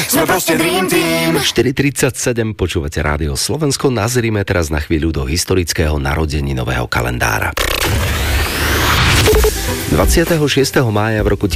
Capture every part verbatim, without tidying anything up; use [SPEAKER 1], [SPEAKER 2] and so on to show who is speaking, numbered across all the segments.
[SPEAKER 1] sme proste Dream Team.
[SPEAKER 2] štyri tridsaťsedem, počúvate Rádio Slovensko. Nazrime teraz na chvíľu do historického narodeninového kalendára. dvadsiateho šiesteho mája v roku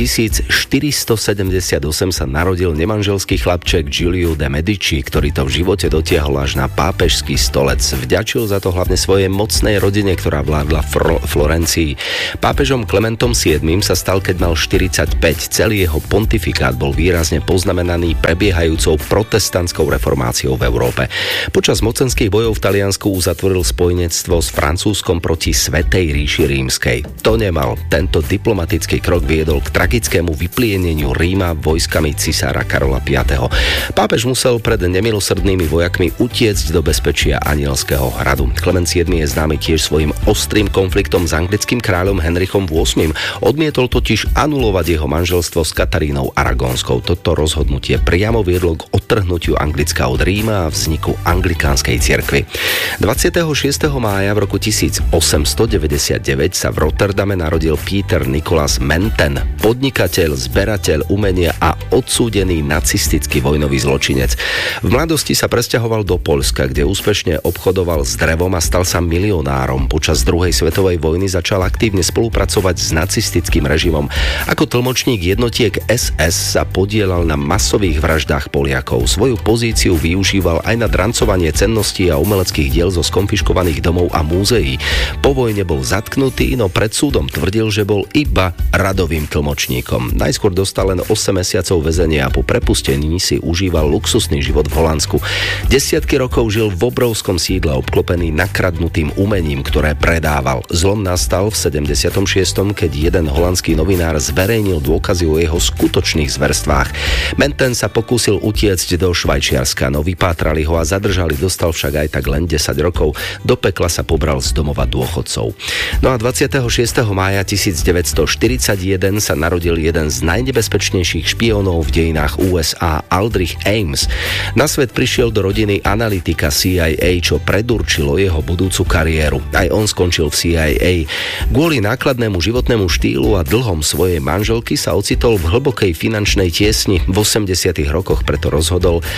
[SPEAKER 2] tisícštyristosedemdesiatosem sa narodil nemanželský chlapček Giulio de Medici, ktorý to v živote dotiahol až na pápežský stolec. Vďačil za to hlavne svojej mocnej rodine, ktorá vládla v Florencii. Pápežom Klementom siedmym sa stal, keď mal štyridsaťpäť. Celý jeho pontifikát bol výrazne poznamenaný prebiehajúcou protestantskou reformáciou v Európe. Počas mocenských bojov v Taliansku uzatvoril spojenectvo s Francúzskom proti Svätej ríši rímskej. To nemal. Tento diplomatický krok viedol k tragickému vyplieneniu Ríma vojskami cisára Karola piateho. Pápež musel pred nemilosrdnými vojakmi utiecť do bezpečia Anielského hradu. Klement siedmy je známy tiež svojim ostrým konfliktom s anglickým kráľom Henrichom ôsmym. Odmietol totiž anulovať jeho manželstvo s Katarínou Aragónskou. Toto rozhodnutie priamo viedlo k odtrhnutiu Anglicka od Ríma a vzniku anglikánskej cirkvi. dvadsiateho šiesteho mája v roku tisícosemstodeväťdesiatdeväť sa v Rotterdame narodil Peter Nicholas Menten, podnikateľ, zberateľ umenia a odsúdený nacistický vojnový zločinec. V mladosti sa presťahoval do Poľska, kde úspešne obchodoval s drevom a stal sa milionárom. Počas druhej svetovej vojny začal aktívne spolupracovať s nacistickým režimom. Ako tlmočník jednotiek es es sa podieľal na masových vraždách Poliakov. Svoju pozíciu využíval aj na drancovanie cenností a umeleckých diel zo skonfiškovaných domov a múzeí. Po vojne bol zatknutý, no pred súdom tvrdil, že bol iba radovým tlmočníkom. Najskôr dostal len osem mesiacov väzenia a po prepustení si užíval luxusný život v Holandsku. Desiatky rokov žil v obrovskom sídle obklopený nakradnutým umením, ktoré predával. Zlom nastal v sedemdesiatom šiestom, keď jeden holandský novinár zverejnil dôkazy o jeho skutočných zverstvách. Menten sa pokúsil utiecť do Švajčiarska, no vypátrali ho a zadržali, dostal však aj tak len desať rokov. Do pekla sa pobral z domova dôchodcov. No a dvadsiateho šiesteho mája tisícdeväťstoštyridsaťjeden sa narodil jeden z najnebezpečnejších špiónov v dejinách ú es á, Aldrich Ames. Na svet prišiel do rodiny analytika C I A, čo predurčilo jeho budúcu kariéru. Aj on skončil v C I A. Kvôli nákladnému životnému štýlu a dlhom svojej manželky sa ocitol v hlbokej finančnej tiesni. V osemdesiatych rokoch preto rozhodol e,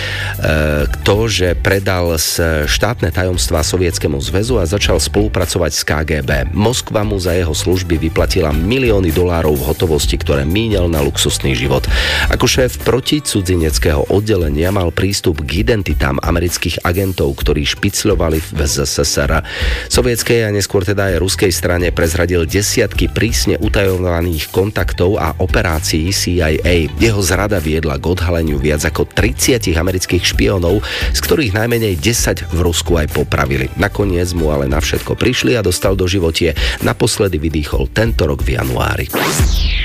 [SPEAKER 2] to, že predal štátne tajomstvá Sovietskému zväzu a začal spolupracovať s ká gé bé. Moskva mu za jeho služby vyplatila milióny dolárov v hotovosti, ktoré míňal na luxusný život. Ako šéf proticudzineckého oddelenia mal prístup k identitám amerických agentov, ktorí špicľovali v es es es er. Sovietskej a neskôr teda aj ruskej strane prezradil desiatky prísne utajovaných kontaktov a operácií C I A. Jeho zrada viedla k odhaleniu viac ako tridsať amerických špiónov, z ktorých najmenej desať v Rusku aj popravili. Nakoniec mu ale na všetko prišli a dostal do životie. Naposledy vydýchol tento rok v januári.